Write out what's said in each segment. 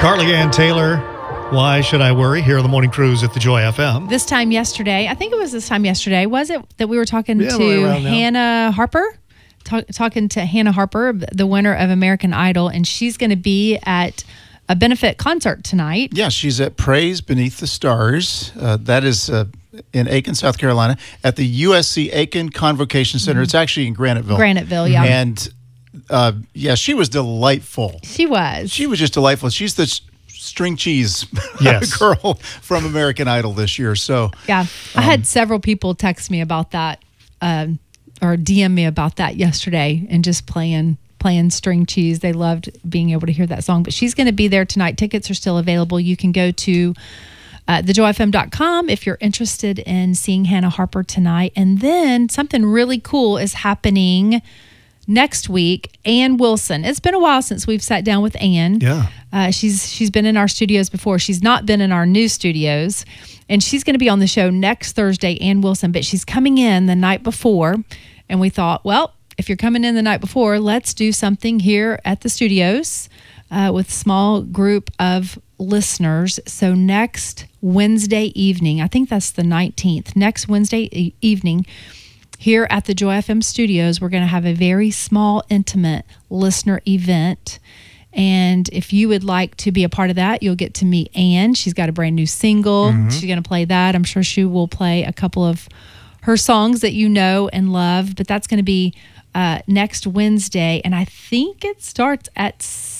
Carly Ann Taylor, Why Should I Worry? Here on the Morning Cruise at the Joy FM. This time yesterday, I think it was this time yesterday, was it, that we were talking to right Hannah Harper? Talking to Hannah Harper, the winner of American Idol, and she's going to be at a benefit concert tonight. Yeah, she's at Praise Beneath the Stars. That is in Aiken, South Carolina, at the USC Aiken Convocation Center. It's actually in Graniteville. Graniteville, yeah. And she was delightful. She was. She was just delightful. She's the string cheese Yes. girl from American Idol this year. So Yeah, I had several people text me about that, or DM me about that yesterday, and just playing string cheese. They loved being able to hear that song. But she's going to be there tonight. Tickets are still available. You can go to thejoyfm.com if you're interested in seeing Hannah Harper tonight. And then something really cool is happening next week. Ann Wilson. It's been a while since we've sat down with Ann. Yeah. She's been in our studios before. She's not been in our new studios. And she's going to be on the show next Thursday, Ann Wilson. But she's coming in the night before. And we thought, well, if you're coming in the night before, let's do something here at the studios with a small group of listeners. So next Wednesday evening, I think that's the 19th, next Wednesday evening, here at the Joy FM studios, we're going to have a very small, intimate listener event. And if you would like to be a part of that, you'll get to meet Ann. She's got a brand new single. She's going to play that. I'm sure she will play a couple of her songs that you know and love. But that's going to be next Wednesday. And I think it starts at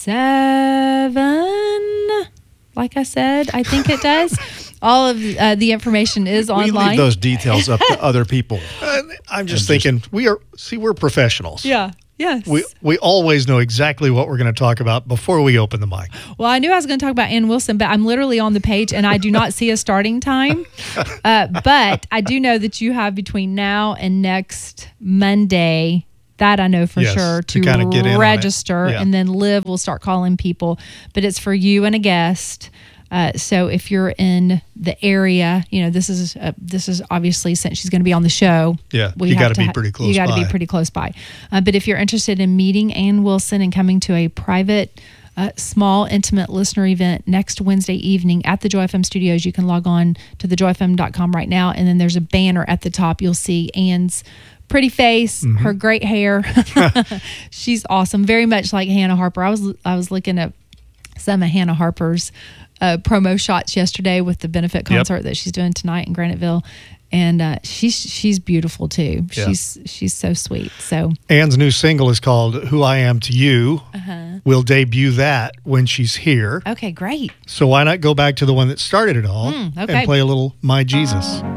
7. Like I said, I think it does. All of the information is online. we leave those details up to other people. I'm just thinking, we're professionals. Yeah. Yes. We always know exactly what we're going to talk about before we open the mic. Well, I knew I was going to talk about Ann Wilson, but I'm literally on the page and I do not see a starting time. But I do know that you have between now and next Monday, that I know for sure, to kinda get in on it. register. Yeah. And then Liv will start calling people. But it's for you and a guest. So if you're in the area, this is obviously, since she's going to be on the show. Yeah, you got to be pretty close by. You got to be pretty close by. But if you're interested in meeting Ann Wilson and coming to a private, small, intimate listener event next Wednesday evening at the Joy FM studios, you can log on to thejoyfm.com right now. And then there's a banner at the top. You'll see Ann's pretty face, her great hair. She's awesome. Very much like Hannah Harper. I was looking at some of Hannah Harper's promo shots yesterday with the benefit concert that she's doing tonight in Graniteville, and she's beautiful too. Yeah. She's so sweet. So Ann's new single is called Who I Am to You. We'll debut that when she's here. okay, great. So why not go back to the one that started it all okay. and play a little My Jesus?